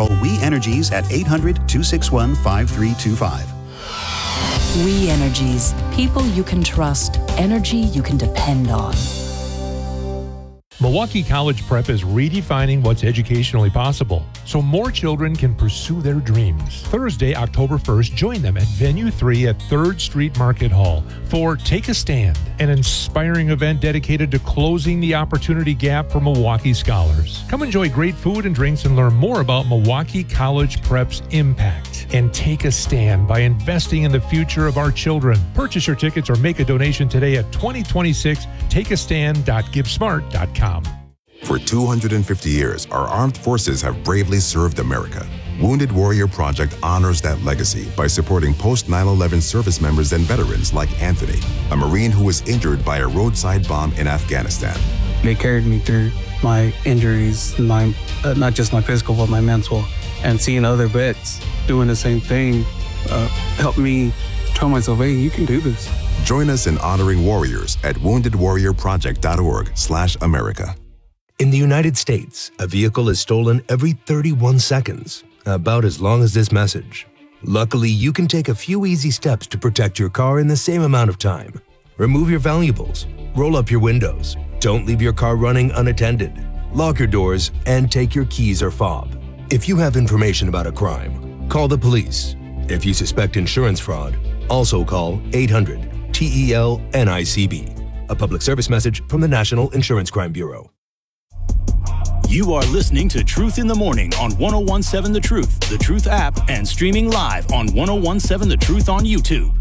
Call We Energies at 800-261-5325. We Energies. People you can trust. Energy you can depend on. Milwaukee College Prep is redefining what's educationally possible so more children can pursue their dreams. Thursday, October 1st, join them at Venue 3 at 3rd Street Market Hall for Take a Stand, an inspiring event dedicated to closing the opportunity gap for Milwaukee scholars. Come enjoy great food and drinks and learn more about Milwaukee College Prep's impact. And take a stand by investing in the future of our children. Purchase your tickets or make a donation today at 2026 takeastand.givesmart.com. For 250 years, our armed forces have bravely served America. Wounded Warrior Project honors that legacy by supporting post-9/11 service members and veterans like Anthony, a Marine who was injured by a roadside bomb in Afghanistan. They carried me through my injuries, not just my physical, but my mental. And seeing other vets doing the same thing helped me tell myself, hey, you can do this. Join us in honoring warriors at woundedwarriorproject.org/America. In the United States, a vehicle is stolen every 31 seconds, about as long as this message. Luckily, you can take a few easy steps to protect your car in the same amount of time. Remove your valuables, roll up your windows, don't leave your car running unattended, lock your doors, and take your keys or fob. If you have information about a crime, call the police. If you suspect insurance fraud, also call 800-TEL-NICB. A public service message from the National Insurance Crime Bureau. You are listening to Truth in the Morning on 1017 The Truth app, and streaming live on 1017 The Truth on YouTube.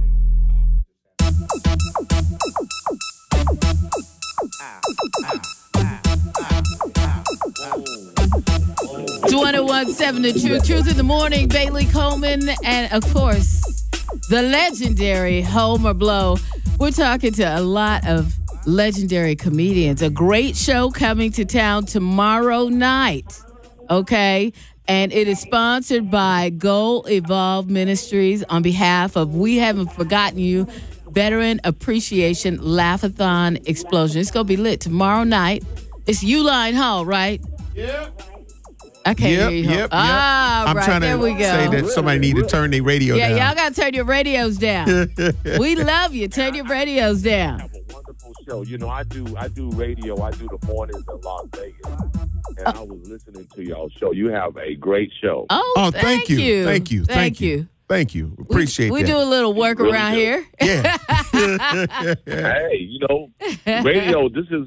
It's 1017 The Truth in the Morning. Bailey Coleman and, of course, the legendary Homer Blow. We're talking to a lot of legendary comedians. A great show coming to town tomorrow night, okay? And it is sponsored by Goal Evolve Ministries on behalf of We Haven't Forgotten You Veteran Appreciation Laugh-a-thon Explosion. It's going to be lit tomorrow night. It's Uline Hall, right? Yeah. I can't hear you. Yep. I'm right, trying there to we go. Say that somebody need to turn their radio down. Yeah, y'all got to turn your radios down. We love you. Turn your radios down. Show. You know, I do radio. I do the mornings in Las Vegas, and I was listening to y'all's show. You have a great show. Oh, thank you. Thank you. Appreciate that. We do a little work really around here. Yeah. Hey, you know, radio.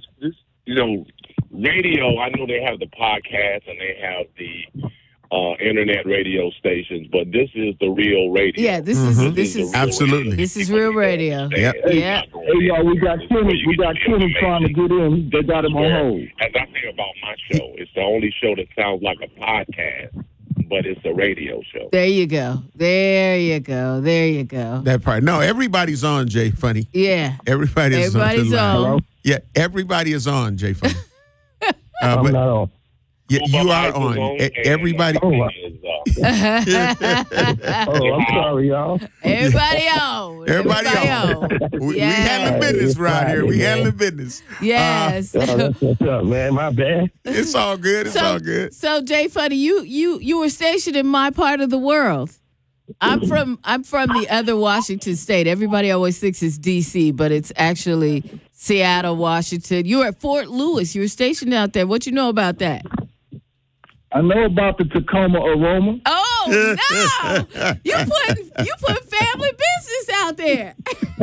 Radio. I know they have the podcast and they have the internet radio stations, but this is the real radio. Yeah, this is absolutely. This is real radio. Yep. Yeah. Hey, y'all, we got Kenny trying to get in. They got him on hold. As I say about my show, it's the only show that sounds like a podcast, but it's a radio show. There you go. That part. No, everybody's on, Jay Funny. Yeah. Everybody's on. Hello? Yeah, everybody is on, Jay Funny. I'm not on. Yeah, you are on. Everybody. I'm sorry, y'all. Everybody on. Everybody on. We handling business right here. We handling business. Yes. That's what's up, man. My bad. It's all good. It's all good. So, Jay Funny, you were stationed in my part of the world. I'm from the other Washington state. Everybody always thinks it's D.C., but it's actually Seattle, Washington. You were at Fort Lewis. You were stationed out there. What you know about that? I know about the Tacoma aroma. Oh no! You put family business out there.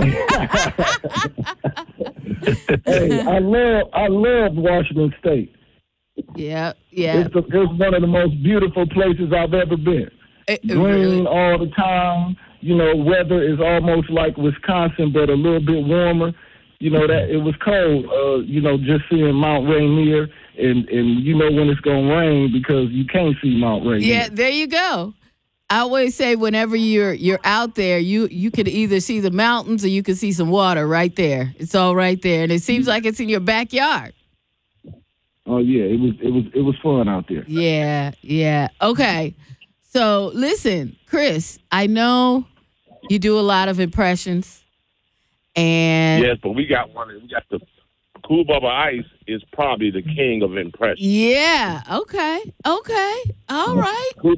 Hey, I love Washington State. Yeah. It's one of the most beautiful places I've ever been. Green really? all the time. You know, weather is almost like Wisconsin, but a little bit warmer. You know, that it was cold. Just seeing Mount Rainier. And you know when it's going to rain because you can't see Mount Rainier. Yeah, there you go. I always say whenever you're out there, you could either see the mountains or you can see some water right there. It's all right there. And it seems like it's in your backyard. Oh, yeah. It was fun out there. Yeah. Okay. So, listen, Chris, I know you do a lot of impressions. And yes, but we got the Kool Bubba Ice is probably the king of impressions. Yeah. Okay. All right. Kool